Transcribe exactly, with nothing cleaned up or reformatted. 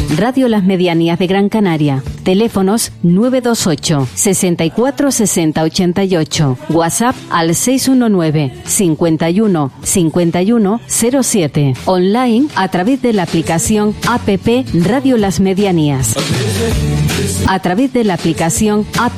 Radio Las Medianías de Gran Canaria. Teléfonos nueve dos ocho, sesenta y cuatro, sesenta, ochenta y ocho. WhatsApp al seis uno nueve, cincuenta y uno, cincuenta y uno, cero siete. Online a través de la aplicación app Radio Las Medianías. A través de la aplicación app